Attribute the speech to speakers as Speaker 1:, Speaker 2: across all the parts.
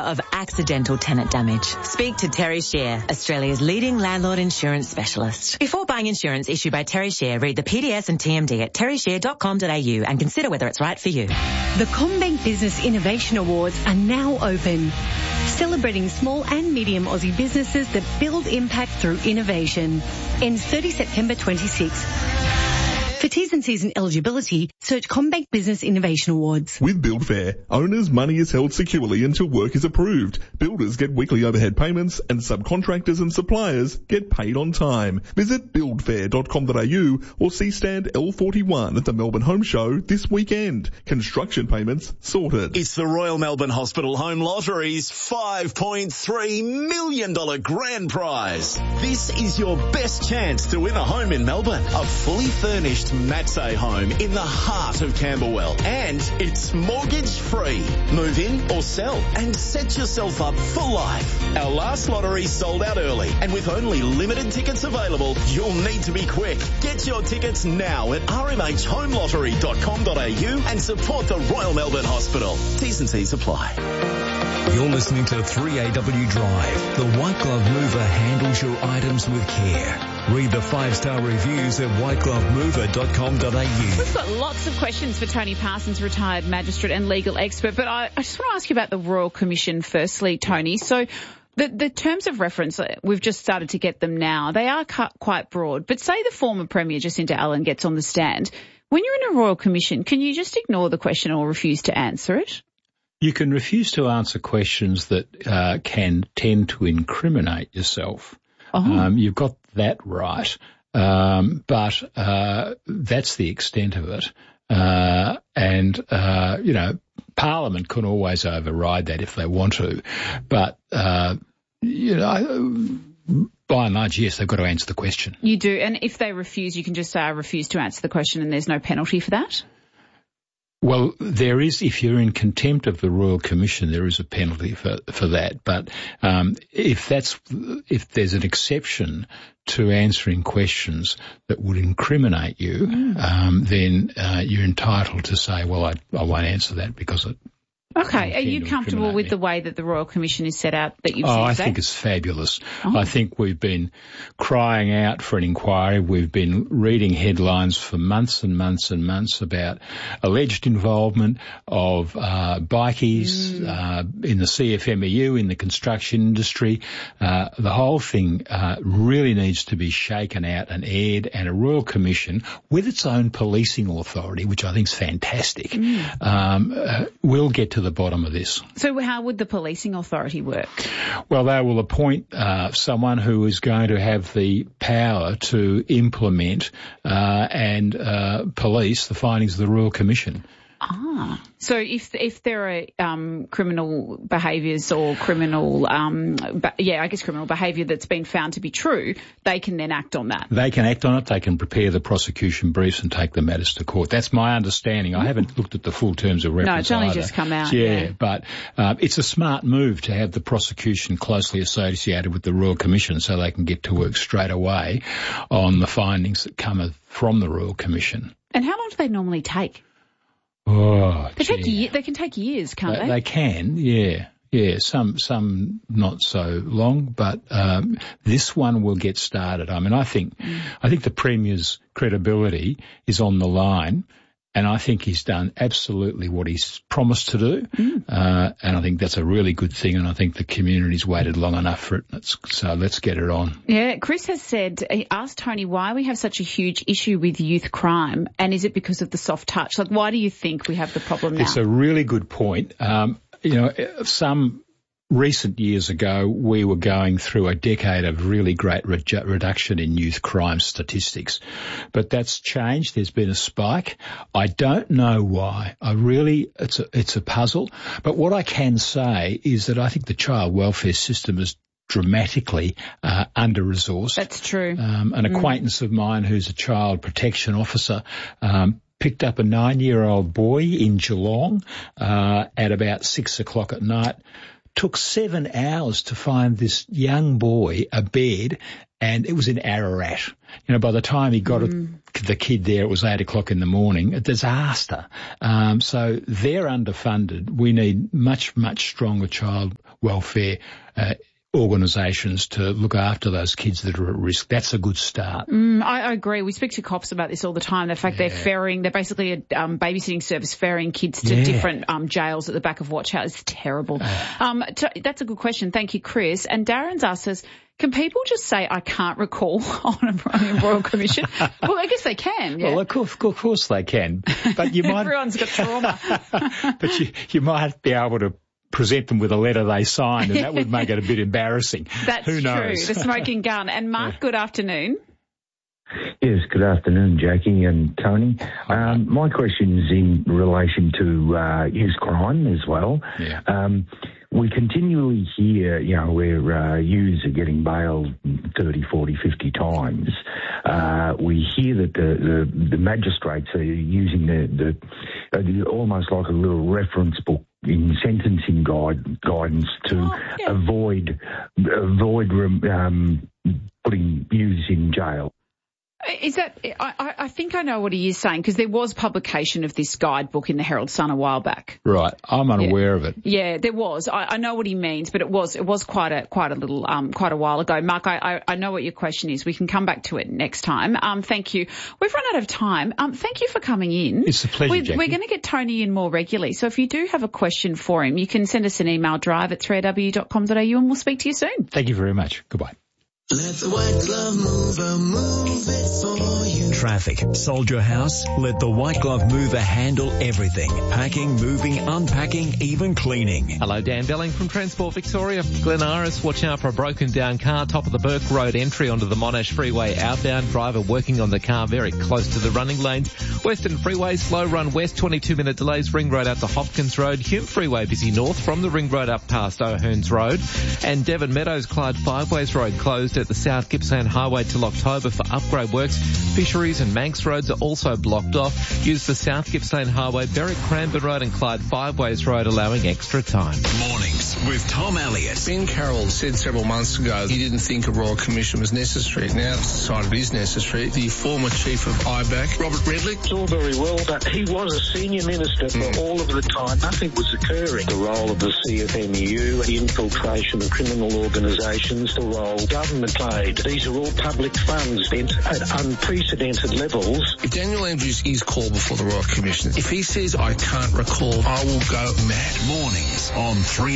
Speaker 1: of accidental tenant damage. Speak to Terry Shear, Australia's leading landlord insurance specialist. Before buying insurance issued by Terry Shear, read the PDS and TMD at terryshear.com.au and consider whether it's right for you.
Speaker 2: The CommBank Business Innovation Awards are now open, celebrating small and medium Aussie businesses that build impact through innovation. Ends 30 September 26. For T's and C's and eligibility, search CommBank Business Innovation Awards.
Speaker 3: With BuildFair, owners' money is held securely until work is approved. Builders get weekly overhead payments and subcontractors and suppliers get paid on time. Visit buildfair.com.au or see stand L41 at the Melbourne Home Show this weekend. Construction payments sorted.
Speaker 4: It's the Royal Melbourne Hospital Home Lottery's $5.3 million grand prize. This is your best chance to win a home in Melbourne. A fully furnished Matsay home in the heart of Camberwell, and it's mortgage free. Move in or sell and set yourself up for life. Our last lottery sold out early, and with only limited tickets available, you'll need to be quick. Get your tickets now at rmhhomelottery.com.au and support the Royal Melbourne Hospital. T's and C's apply.
Speaker 5: You're listening to 3AW Drive. The White Glove Mover handles your items with care. Read the 5-star reviews at whiteglovemover.com.au.
Speaker 6: We've got lots of questions for Tony Parsons, retired magistrate and legal expert, but I just want to ask you about the Royal Commission firstly, Tony. So the terms of reference, we've just started to get them now. They are quite broad, but say the former Premier Jacinta Allen gets on the stand. When you're in a Royal Commission, can you just ignore the question or refuse to answer it?
Speaker 7: You can refuse to answer questions that can tend to incriminate yourself.
Speaker 6: Oh.
Speaker 7: You've got that right, but that's the extent of it. Parliament can always override that if they want to, but by and large, yes, they've got to answer the question.
Speaker 6: You do, and if they refuse, you can just say, I refuse to answer the question, and there's no penalty for that?
Speaker 7: Well, there is, if you're in contempt of the Royal Commission, there is a penalty for that. But if there's an exception to answering questions that would incriminate you, then you're entitled to say, well, I won't answer that because it.
Speaker 6: Okay. Are you comfortable with the way that the Royal Commission is set out that you've seen today?
Speaker 7: I think it's fabulous. I think we've been crying out for an inquiry. We've been reading headlines for months and months and months about alleged involvement of bikies in the CFMEU, in the construction industry. The whole thing really needs to be shaken out and aired, and a Royal Commission with its own policing authority, which I think is fantastic, will get to the bottom of this.
Speaker 6: So how would the policing authority work?
Speaker 7: Well, they will appoint someone who is going to have the power to implement and police the findings of the Royal Commission.
Speaker 6: So if there are criminal behaviours or criminal behaviour that's been found to be true, they can then act on that.
Speaker 7: They can act on it. They can prepare the prosecution briefs and take the matters to court. That's my understanding. I haven't looked at the full terms of reference.
Speaker 6: No, it's only
Speaker 7: either.
Speaker 6: Just come out.
Speaker 7: Yeah, but it's a smart move to have the prosecution closely associated with the Royal Commission so they can get to work straight away on the findings that come from the Royal Commission.
Speaker 6: And how long do they normally take?
Speaker 7: Oh,
Speaker 6: they can take years, can't they?
Speaker 7: They can, yeah. Yeah, some not so long, but this one will get started. I mean, I think the Premier's credibility is on the line, and I think he's done absolutely what he's promised to do, and I think that's a really good thing, and I think the community's waited long enough for it, so let's get it on.
Speaker 6: Yeah, Chris has said, he asked Tony why we have such a huge issue with youth crime, and is it because of the soft touch? Like, why do you think we have the problem now?
Speaker 7: It's a really good point. Some recent years ago, we were going through a decade of really great reduction in youth crime statistics. But that's changed. There's been a spike. I don't know why. It's a puzzle. But what I can say is that I think the child welfare system is dramatically under-resourced.
Speaker 6: That's true.
Speaker 7: An acquaintance of mine who's a child protection officer picked up a 9-year-old boy in Geelong at about 6 o'clock at night, took 7 hours to find this young boy a bed, and it was in Ararat. You know, by the time he got the kid there, it was 8 o'clock in the morning. A disaster. So they're underfunded. We need much, much stronger child welfare organisations to look after those kids that are at risk. That's a good start.
Speaker 6: I agree. We speak to cops about this all the time. The fact they're basically a babysitting service ferrying kids to different jails at the back of Watch House. It's terrible. That's a good question. Thank you, Chris. And Darren's asked us, can people just say, I can't recall on a Royal Commission? Well, I guess they can. Yeah?
Speaker 7: Well, of course they can. But you might...
Speaker 6: Everyone's got trauma.
Speaker 7: But you might be able to present them with a letter they signed, and that would make it a bit embarrassing.
Speaker 6: That's
Speaker 7: Who knows?
Speaker 6: true. The smoking gun. And Mark, good afternoon.
Speaker 8: Yes, good afternoon, Jackie and Tony. My question is in relation to youth crime as well.
Speaker 7: Yeah.
Speaker 8: We continually hear, where youths are getting bailed 30, 40, 50 times. We hear that the magistrates are using the almost like a little reference book in sentencing guidance to avoid putting youths in jail.
Speaker 6: Is that? I think I know what he is saying, because there was publication of this guidebook in the Herald Sun a while back.
Speaker 7: Right, I'm unaware of it.
Speaker 6: Yeah, there was. I know what he means, but it was quite a while ago. Mark, I know what your question is. We can come back to it next time. Thank you. We've run out of time. Thank you for coming in.
Speaker 7: It's a pleasure, Jackie.
Speaker 6: We're going to get Tony in more regularly, so if you do have a question for him, you can send us an email, drive@3aw.com.au, and we'll speak to you soon.
Speaker 7: Thank you very much. Goodbye.
Speaker 9: Let the White Glove Mover move it for you.
Speaker 5: Traffic. Sold your house? Let the White Glove Mover handle everything. Packing, moving, unpacking, even cleaning.
Speaker 10: Hello, Dan Belling from Transport Victoria. Glen Iris, watch out for a broken down car. Top of the Burke Road entry onto the Monash Freeway outbound. Driver working on the car very close to the running lanes. Western Freeway, slow run west, 22-minute delays. Ring Road out to Hopkins Road. Hume Freeway busy north from the Ring Road up past O'Hearns Road. And Devon Meadows, Clyde Fiveways Road closed at the South Gippsland Highway till October for upgrade works. Fisheries and Manx Roads are also blocked off. Use the South Gippsland Highway, Berwick Cranbourne Road and Clyde Fiveways Road, allowing extra time.
Speaker 5: Mornings with Tom Elliott.
Speaker 11: Ben Carroll said several months ago he didn't think a Royal Commission was necessary. Now it's decided it is necessary. The former chief of IBAC, Robert Redlich.
Speaker 12: It's all very well, but he was a senior minister for all of the time. Nothing was occurring. The role of the CFMEU, the infiltration of criminal organisations, the role government played. These are all public funds spent at unprecedented levels.
Speaker 11: If Daniel Andrews is called before the Royal Commission, if he says, I can't recall, I will go mad.
Speaker 5: Mornings on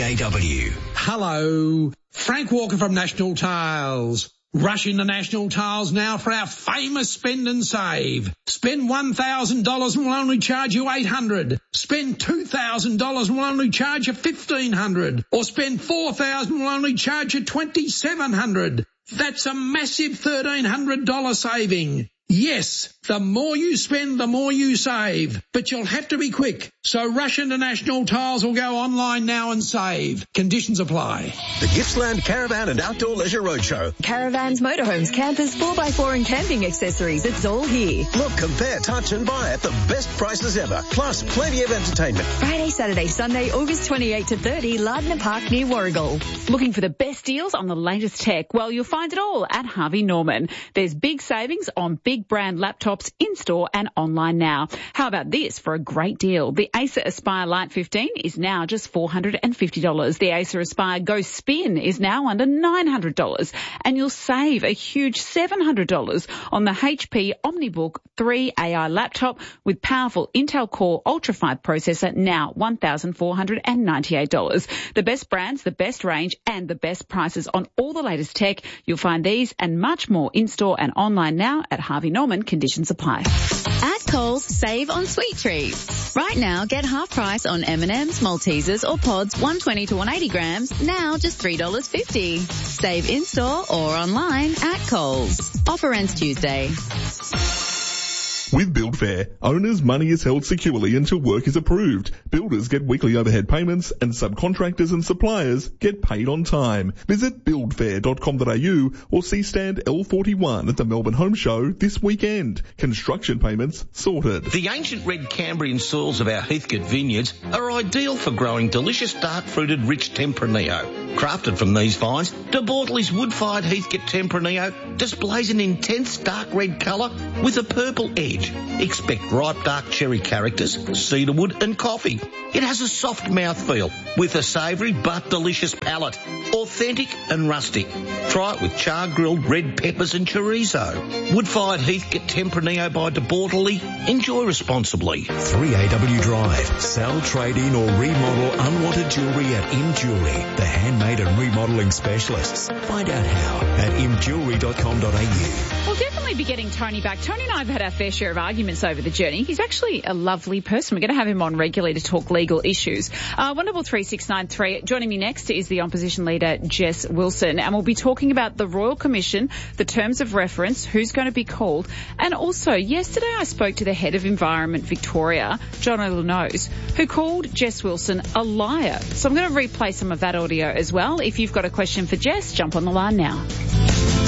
Speaker 5: 3AW.
Speaker 13: Hello, Frank Walker from National Tiles. Rush into National Tiles now for our famous spend and save. Spend $1,000 and we'll only charge you $800. Spend $2,000 and we'll only charge you $1,500. Or spend $4,000 and we'll only charge you $2,700. That's a massive $1,300 saving. Yes, the more you spend, the more you save. But you'll have to be quick. So rush into National Tiles or go online now and save. Conditions apply.
Speaker 14: The Gippsland Caravan and Outdoor Leisure Roadshow.
Speaker 15: Caravans, motorhomes, campers, 4x4 and camping accessories. It's all here.
Speaker 14: Look, compare, touch and buy at the best prices ever. Plus, plenty of entertainment.
Speaker 15: Friday, Saturday, Sunday, August 28 to 30, Lardner Park near Warragul.
Speaker 6: Looking for the best deals on the latest tech? Well, you'll find it all at Harvey Norman. There's big savings on big brand laptops in-store and online now. How about this for a great deal? The Acer Aspire Lite 15 is now just $450. The Acer Aspire Go Spin is now under $900. And you'll save a huge $700 on the HP OmniBook 3 AI laptop with powerful Intel Core Ultra 5 processor, now $1,498. The best brands, the best range and the best prices on all the latest tech. You'll find these and much more in-store and online now at Harvey Norman. Conditions apply.
Speaker 16: At Coles, save on sweet treats. Right now, get half price on M&M's, Maltesers or pods 120 to 180 grams, now just $3.50. Save in-store or online at Coles. Offer ends Tuesday.
Speaker 3: With BuildFair, owners' money is held securely until work is approved. Builders get weekly overhead payments and subcontractors and suppliers get paid on time. Visit buildfair.com.au or see stand L41 at the Melbourne Home Show this weekend. Construction payments sorted.
Speaker 17: The ancient red Cambrian soils of our Heathcote vineyards are ideal for growing delicious dark-fruited rich Tempranillo. Crafted from these vines, De Bortoli's wood-fired Heathcote Tempranillo displays an intense dark red colour with a purple edge. Expect ripe dark cherry characters, cedarwood and coffee. It has a soft mouthfeel with a savoury but delicious palate. Authentic and rustic. Try it with char-grilled red peppers and chorizo. Wood-fired Heathcote Tempranillo by De Bortoli. Enjoy responsibly.
Speaker 5: 3AW Drive. Sell, trade in or remodel unwanted jewellery at Im Jewellery, the handmade and remodelling specialists. Find out how at imjewellery.com.au.
Speaker 6: We'll definitely be getting Tony back. Tony and I have had our fair share of arguments over the journey. He's actually a lovely person. We're going to have him on regularly to talk legal issues. 133 Joining me next is the opposition leader, Jess Wilson, and we'll be talking about the Royal Commission, the terms of reference, who's going to be called, and also yesterday I spoke to the head of Environment Victoria, John O'Lynose, who called Jess Wilson a liar. So I'm going to replay some of that audio as well. If you've got a question for Jess, jump on the line now.